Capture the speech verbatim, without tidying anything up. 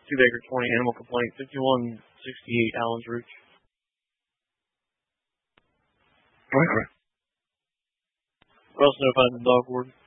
two Baker twenty, animal complaint, fifty-one sixty-eight Allen's Rooch. Okay. We're also notified the dog warden.